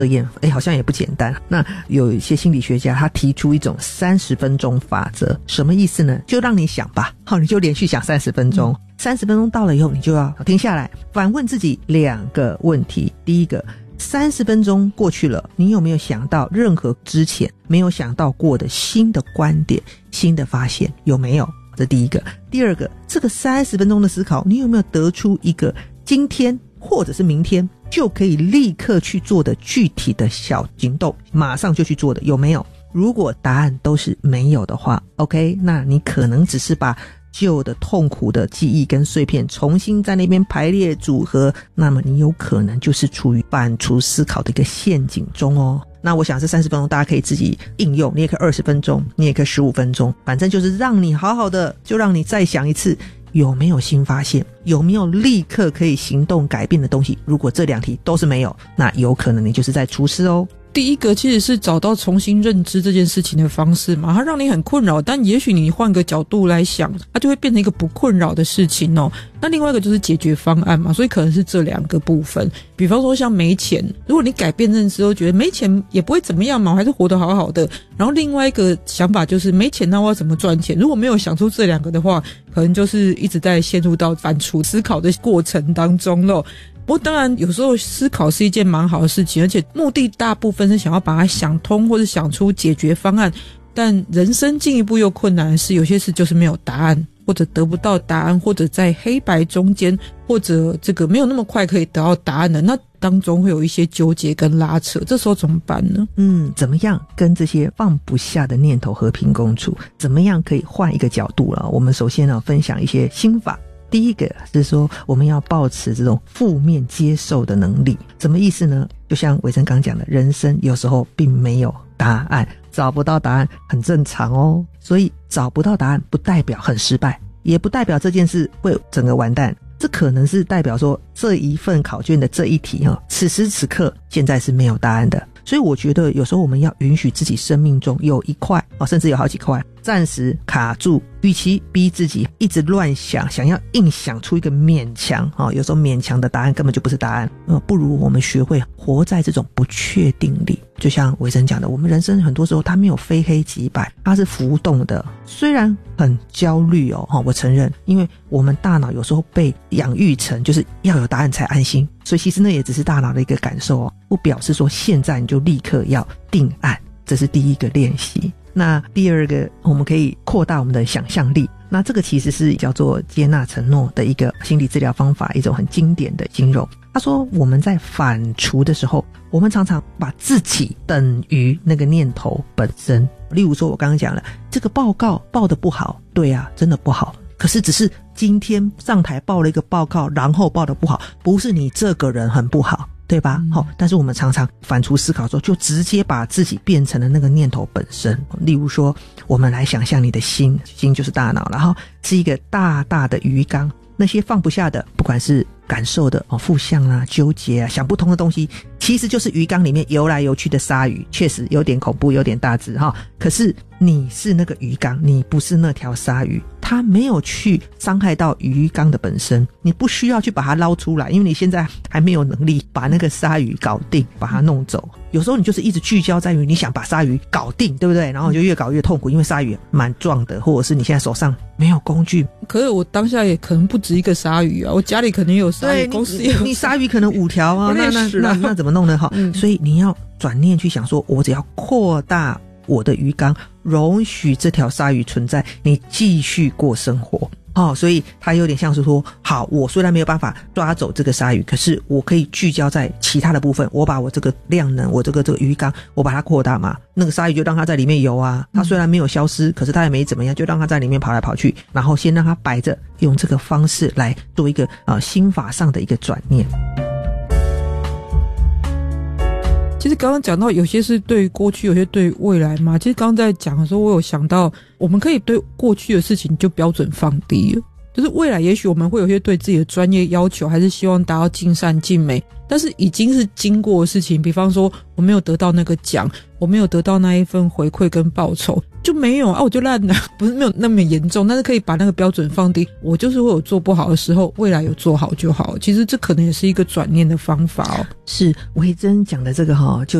验，好像也不简单。那有一些心理学家他提出一种30分钟法则，什么意思呢？就让你想吧，好，你就连续想30分钟，30分钟到了以后，你就要停下来反问自己2个问题。第一个，30分钟过去了，你有没有想到任何之前没有想到过的新的观点、新的发现？有没有？这第一个。第二个，这个30分钟的思考，你有没有得出一个今天或者是明天就可以立刻去做的具体的小行动，马上就去做的？有没有？如果答案都是没有的话 OK， 那你可能只是把旧的痛苦的记忆跟碎片重新在那边排列组合，那么你有可能就是处于反刍思考的一个陷阱中哦。那我想这30分钟大家可以自己应用，你也可以20分钟，你也可以15分钟，反正就是让你好好的，就让你再想一次有没有新发现，有没有立刻可以行动改变的东西。如果这2题都是没有，那有可能你就是在除事哦。 第一个其实是找到重新认知这件事情的方式嘛，它让你很困扰，但也许你换个角度来想，它就会变成一个不困扰的事情哦。那另外一个就是解决方案嘛，所以可能是这2个部分。比方说像没钱，如果你改变认知后觉得没钱也不会怎么样嘛，我还是活得好好的。然后另外一个想法就是没钱那我要怎么赚钱？如果没有想出这2个的话，可能就是一直在陷入到反刍思考的过程当中咯。不过当然有时候思考是一件蛮好的事情，而且目的大部分是想要把它想通或者想出解决方案，但人生进一步又困难的是有些事就是没有答案，或者得不到答案，或者在黑白中间，或者这个没有那么快可以得到答案的，那当中会有一些纠结跟拉扯，这时候怎么办呢？怎么样跟这些放不下的念头和平共处？怎么样可以换一个角度了？我们首先分享一些心法。第一个是说我们要抱持这种负面接受的能力。什么意思呢？就像伟成刚讲的，人生有时候并没有答案，找不到答案很正常哦。所以找不到答案不代表很失败，也不代表这件事会整个完蛋，这可能是代表说这一份考卷的这一题此时此刻现在是没有答案的。所以我觉得有时候我们要允许自己生命中有一块甚至有好几块暂时卡住，与其逼自己一直乱想，想要硬想出一个勉强有时候勉强的答案根本就不是答案，不如我们学会活在这种不确定里。就像维生讲的，我们人生很多时候它没有非黑即白，它是浮动的，虽然很焦虑我承认，因为我们大脑有时候被养育成就是要有答案才安心，所以其实那也只是大脑的一个感受不表示说现在你就立刻要定案，这是第一个练习。那第二个，我们可以扩大我们的想象力，那这个其实是叫做接纳承诺的一个心理治疗方法，一种很经典的形容。他说我们在反刍的时候，我们常常把自己等于那个念头本身。例如说我刚刚讲了，这个报告报得不好，对啊，真的不好，可是只是今天上台报了一个报告，然后报得不好，不是你这个人很不好，对吧？但是我们常常反刍思考之后，就直接把自己变成了那个念头本身。例如说，我们来想象你的心就是大脑，然后是一个大大的鱼缸，那些放不下的，不管是感受的负向啊、纠结啊、想不通的东西，其实就是鱼缸里面游来游去的鲨鱼，确实有点恐怖，有点大只可是你是那个鱼缸，你不是那条鲨鱼，它没有去伤害到鱼缸的本身，你不需要去把它捞出来，因为你现在还没有能力把那个鲨鱼搞定，把它弄走。有时候你就是一直聚焦在于你想把鲨鱼搞定，对不对？然后你就越搞越痛苦，因为鲨鱼蛮壮的，或者是你现在手上没有工具。 可是我当下也可能不止一个鲨鱼啊，我家里可能有鲨鱼，公司也有，你鲨鱼可能5条啊，那怎么弄呢？所以你要转念去想说，我只要扩大我的鱼缸，容许这条鲨鱼存在，你继续过生活。所以它有点像是说，好，我虽然没有办法抓走这个鲨鱼，可是我可以聚焦在其他的部分，我把我这个量能，我这个鱼缸，我把它扩大嘛，那个鲨鱼就让它在里面游啊，它虽然没有消失，可是它也没怎么样，就让它在里面跑来跑去，然后先让它摆着，用这个方式来做一个心法上的一个转念。 其实刚刚讲到有些是对于过去，有些对于未来嘛。其实刚刚在讲的时候，我有想到我们可以对过去的事情就标准放低了。 就是未来也许我们会有些对自己的专业要求，还是希望达到尽善尽美，但是已经是经过的事情，比方说我没有得到那个奖，我没有得到那一份回馈跟报酬，就没有啊，我就烂了，不是没有那么严重，但是可以把那个标准放低，我就是会有做不好的时候，未来有做好就好，其实这可能也是一个转念的方法哦。 是维珍讲的这个就